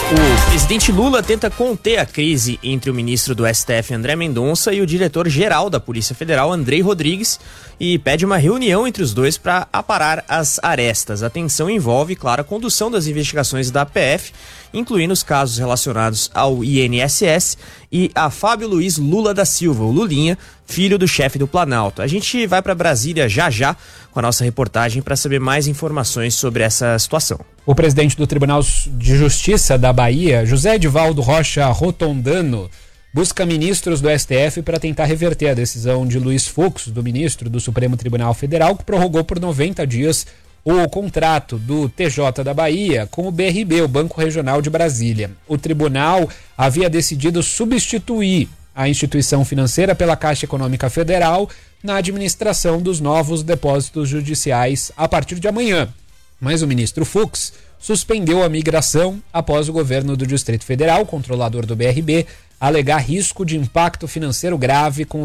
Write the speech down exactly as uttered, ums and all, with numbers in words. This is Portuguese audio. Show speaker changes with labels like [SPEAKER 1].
[SPEAKER 1] O presidente Lula tenta conter a crise entre o ministro do S T F, André Mendonça, e o diretor-geral da Polícia Federal, Andrei Rodrigues, e pede uma reunião entre os dois para aparar as arestas. A tensão envolve, claro, a condução das investigações da P F, incluindo os casos relacionados ao I N S S e a Fábio Luiz Lula da Silva, o Lulinha, filho do chefe do Planalto. A gente vai para Brasília já já com a nossa reportagem para saber mais informações sobre essa situação.
[SPEAKER 2] O presidente do Tribunal de Justiça da Bahia, José Edivaldo Rocha Rotondano, busca ministros do S T F para tentar reverter a decisão de Luiz Fux, do ministro do Supremo Tribunal Federal, que prorrogou por noventa dias o contrato do T J da Bahia com o B R B, o Banco Regional de Brasília. O tribunal havia decidido substituir a instituição financeira pela Caixa Econômica Federal na administração dos novos depósitos judiciais a partir de amanhã. Mas o ministro Fux suspendeu a migração após o governo do Distrito Federal, controlador do B R B, alegar risco de impacto financeiro grave com